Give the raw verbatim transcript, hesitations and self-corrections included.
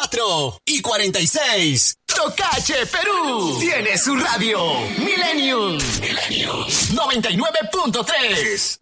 cuatro y cuarenta y seis. Tocache Perú tiene su radio. Millennium. Millennium. noventa y nueve punto tres.